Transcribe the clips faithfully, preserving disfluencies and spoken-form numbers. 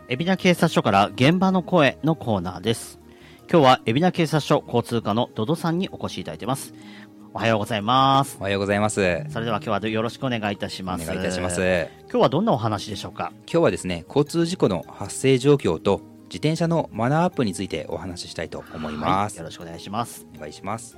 海老名警察署から現場の声のコーナーです。今日は海老名警察署交通課のドドさんにお越しいただいています。おはようございます。 おはようございます。 それでは今日はよろしくお願いいたします。 お願いいたします。 今日はどんなお話でしょうか？ 今日はですね、交通事故の発生状況と自転車のマナーアップについてお話ししたいと思います。 はい、よろしくお願いします。 お願いします。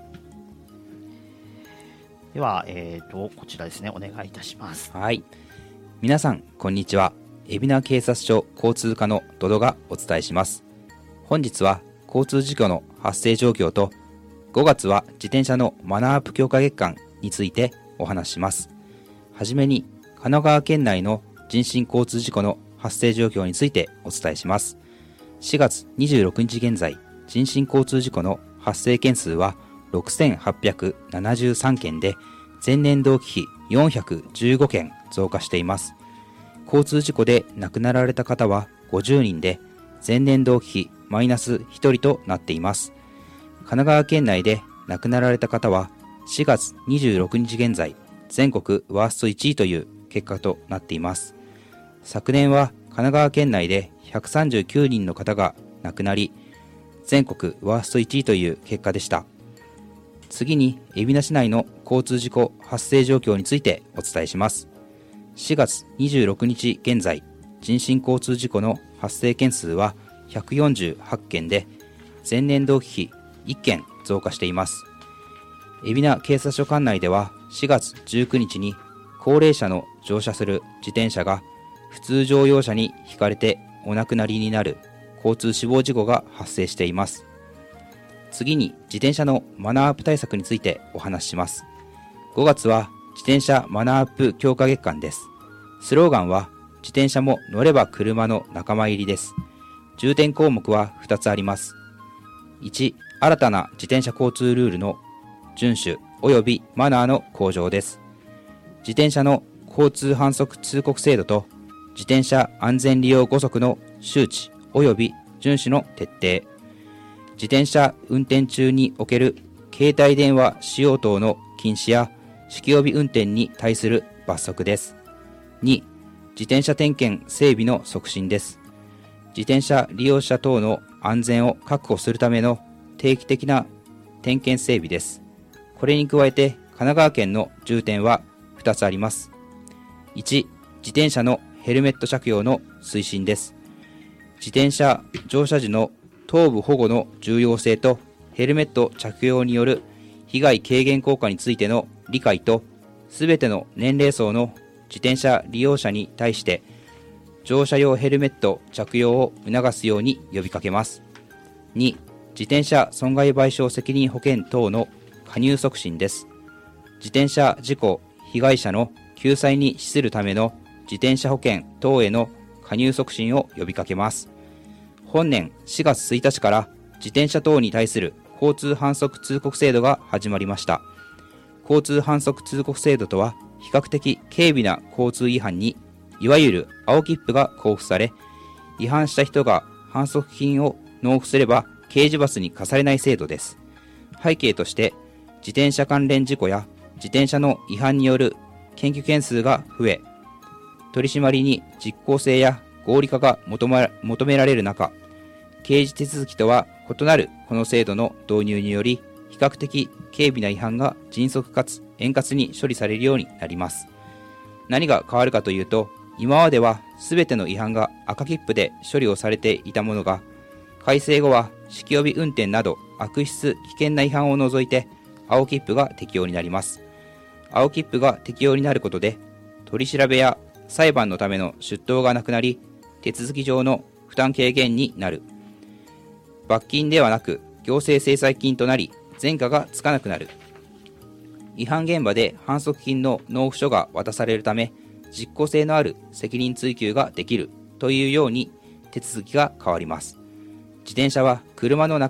では、えーと、こちらですね、お願いいたします。 はい。皆さん、こんにちは。海老名警察署交通課のドドがお伝えします。本日は交通事故の発生状況とごがつは自転車のマナーアップ強化月間についてお話しします。はじめに神奈川県内の人身交通事故の発生状況についてお伝えします。しがつにじゅうろくにち現在、人身交通事故の発生件数はろくせんはっぴゃくななじゅうさんけんで、前年同期比よんひゃくじゅうごけん増加しています。交通事故で亡くなられた方はごじゅうにんで、前年同期比マイナスひとりとなっています。神奈川県内で亡くなられた方はしがつにじゅうろくにち現在、全国ワーストいちいという結果となっています。昨年は神奈川県内でひゃくさんじゅうきゅうにんの方が亡くなり、全国ワーストいちいという結果でした。次に海老名市内の交通事故発生状況についてお伝えします。しがつにじゅうろくにち現在、人身交通事故の発生件数はひゃくよんじゅうはちけんで、前年同期比いっけん増加しています。海老名警察署管内ではしがつじゅうくにちに高齢者の乗車する自転車が普通乗用車にひかれてお亡くなりになる交通死亡事故が発生しています。次に自転車のマナーアップ対策についてお話しします。ごがつは自転車マナーアップ強化月間です。スローガンは自転車も乗れば車の仲間入りです。重点項目はふたつあります。いち、新たな自転車交通ルールの遵守及びマナーの向上です。自転車の交通反則通告制度と自転車安全利用ごそくの周知及び遵守の徹底。自転車運転中における携帯電話使用等の禁止や酒気帯び運転に対する罰則です。に、自転車点検整備の促進です。自転車利用者等の安全を確保するための定期的な点検整備です。これに加えて神奈川県の重点はふたつあります。いち、自転車のヘルメット着用の推進です。自転車乗車時の頭部保護の重要性とヘルメット着用による被害軽減効果についての理解と、すべての年齢層の自転車利用者に対して乗車用ヘルメット着用を促すように呼びかけます。に、自転車損害賠償責任保険等の加入促進です。自転車事故被害者の救済に資するための自転車保険等への加入促進を呼びかけます。本年しがつついたちから自転車等に対する交通反則通告制度が始まりました。交通反則通告制度とは、比較的軽微な交通違反にいわゆる青切符が交付され、違反した人が反則金を納付すれば刑事罰に課されない制度です。背景として、自転車関連事故や自転車の違反による検挙件数が増え、取り締まりに実効性や合理化が求め、求められる中、刑事手続きとは異なるこの制度の導入により、比較的軽微な違反が迅速かつ円滑に処理されるようになります。何が変わるかというと、今までは全ての違反が赤切符で処理をされていたものが、改正後は酒気帯び運転など悪質危険な違反を除いて青切符が適用になります。青切符が適用になることで、取り調べや裁判のための出頭がなくなり、手続き上の負担軽減になる。罰金ではなく行政制裁金となり、前科がつかなくなる。違反現場で反則金の納付書が渡されるため、実効性のある責任追及ができるというように手続きが変わります。自転車は車の中